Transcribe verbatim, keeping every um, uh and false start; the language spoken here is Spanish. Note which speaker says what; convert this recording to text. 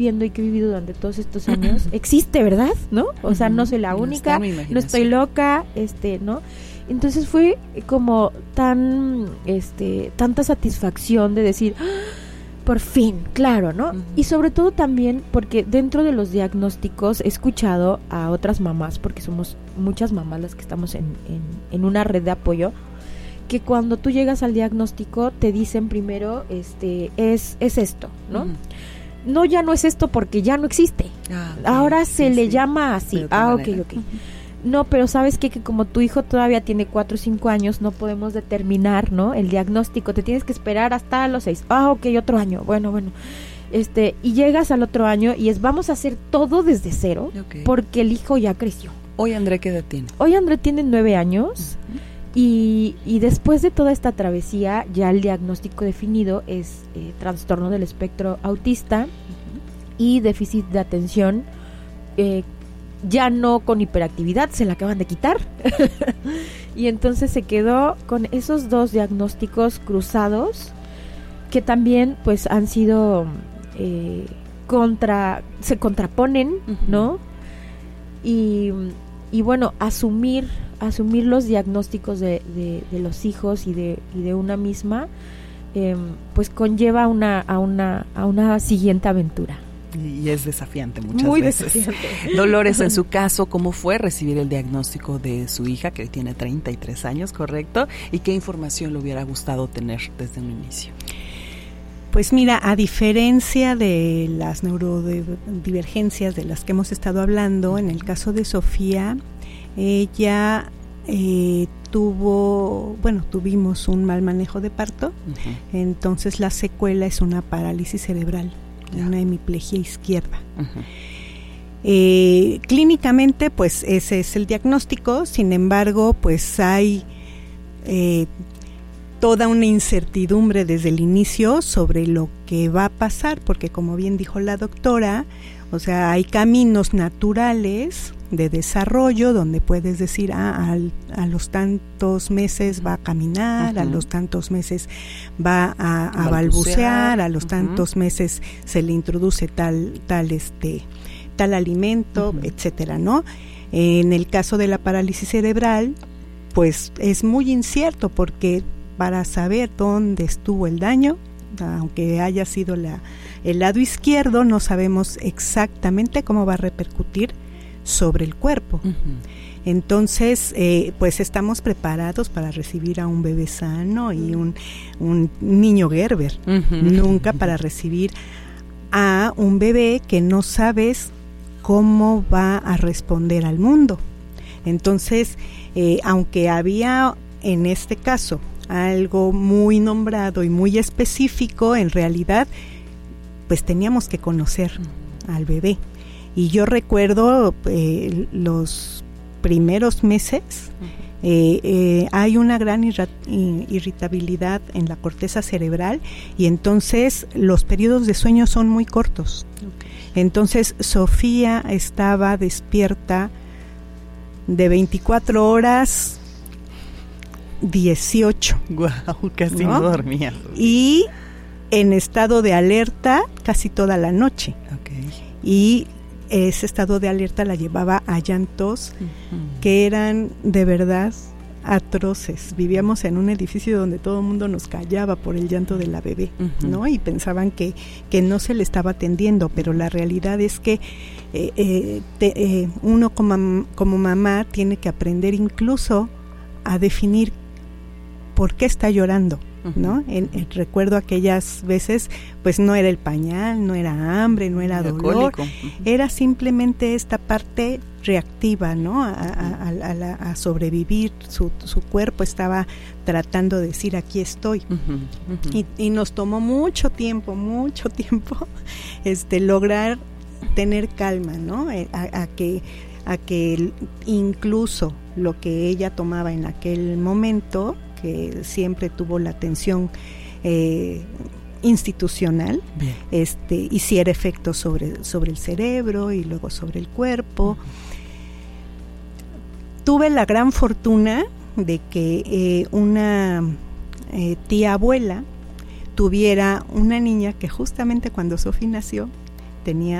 Speaker 1: viendo y que he vivido durante todos estos años, existe, ¿verdad? ¿No? O sea, no soy la única, no estoy loca, este, ¿no? Entonces fue como tan, este, tanta satisfacción de decir, ¡ah! Por fin, claro, ¿no? Uh-huh. Y sobre todo también porque dentro de los diagnósticos he escuchado a otras mamás, porque somos muchas mamás las que estamos en, en, en una red de apoyo, que cuando tú llegas al diagnóstico te dicen primero, este, es, es esto, ¿no? Uh-huh. No, ya no es esto porque ya no existe. Ah, okay. Ahora se sí, le sí. llama así. Ah, ok, ok. Uh-huh. No, pero ¿sabes qué? Que como tu hijo todavía tiene cuatro o cinco años, no podemos determinar, ¿no? El diagnóstico, te tienes que esperar hasta los seis. Ah, ok, otro año. Bueno, bueno. Este, y llegas al otro año y es, vamos a hacer todo desde cero, okay, porque el hijo ya creció.
Speaker 2: Hoy André, ¿qué edad tiene?
Speaker 1: Hoy André tiene nueve años. Uh-huh. Y, y después de toda esta travesía, ya el diagnóstico definido es eh, trastorno del espectro autista, uh-huh, y déficit de atención, eh, ya no con hiperactividad, se la acaban de quitar. Y entonces se quedó con esos dos diagnósticos cruzados que también pues han sido eh, contra, se contraponen, uh-huh, ¿no? Y, y bueno, asumir asumir los diagnósticos de, de, de los hijos y de, y de una misma, eh, pues conlleva una, a, una, a una siguiente aventura.
Speaker 2: Y es desafiante muchas
Speaker 1: Muy
Speaker 2: veces.
Speaker 1: Desafiante.
Speaker 2: Dolores, en su caso, ¿cómo fue recibir el diagnóstico de su hija, que tiene treinta y tres años, correcto? ¿Y qué información le hubiera gustado tener desde un inicio?
Speaker 3: Pues mira, a diferencia de las neurodivergencias de las que hemos estado hablando, en el caso de Sofía, ella eh, tuvo, bueno, tuvimos un mal manejo de parto, uh-huh, entonces la secuela es una parálisis cerebral, yeah, una hemiplegia izquierda. Uh-huh. Eh, clínicamente, pues ese es el diagnóstico, sin embargo, pues hay eh, toda una incertidumbre desde el inicio sobre lo que va a pasar, porque como bien dijo la doctora, o sea, hay caminos naturales de desarrollo donde puedes decir, ah, al, a los tantos meses va a caminar, uh-huh, a los tantos meses va a, a balbucear, a los uh-huh, tantos meses se le introduce tal, tal, este, tal alimento, uh-huh, etcétera, ¿no? En el caso de la parálisis cerebral, pues es muy incierto, porque para saber dónde estuvo el daño, aunque haya sido la, el lado izquierdo, no sabemos exactamente cómo va a repercutir sobre el cuerpo. Uh-huh. Entonces, eh, pues estamos preparados para recibir a un bebé sano y un, un niño Gerber, uh-huh, nunca para recibir a un bebé que no sabes cómo va a responder al mundo. Entonces, eh, aunque había en este caso algo muy nombrado y muy específico, en realidad pues teníamos que conocer uh-huh, al bebé. Y yo recuerdo eh, los primeros meses, uh-huh, eh, eh, hay una gran irra- irritabilidad en la corteza cerebral, y entonces los periodos de sueño son muy cortos. Okay. Entonces Sofía estaba despierta de veinticuatro horas, dieciocho.
Speaker 2: Guau, casi
Speaker 3: ¿no?
Speaker 2: no dormía.
Speaker 3: Y en estado de alerta casi toda la noche.
Speaker 2: Okay.
Speaker 3: Y ese estado de alerta la llevaba a llantos, uh-huh, que eran de verdad atroces. Vivíamos en un edificio donde todo el mundo nos callaba por el llanto de la bebé, uh-huh, ¿no? Y pensaban que, que no se le estaba atendiendo, pero la realidad es que eh, eh, te, eh, uno como, como mamá tiene que aprender incluso a definir por qué está llorando, ¿no? En, en, recuerdo aquellas veces, pues no era el pañal, no era hambre, no era dolor, uh-huh, era simplemente esta parte reactiva, ¿no? A, a, a, a, la, a sobrevivir. Su, su cuerpo estaba tratando de decir, aquí estoy. Uh-huh, uh-huh. Y, y nos tomó mucho tiempo, mucho tiempo, este, lograr tener calma, ¿no? A, a que a que incluso lo que ella tomaba en aquel momento, que siempre tuvo la atención eh, institucional, bien, este, hiciera efecto sobre, sobre el cerebro y luego sobre el cuerpo. Uh-huh. Tuve la gran fortuna de que eh, una eh, tía abuela tuviera una niña que justamente cuando Sofía nació tenía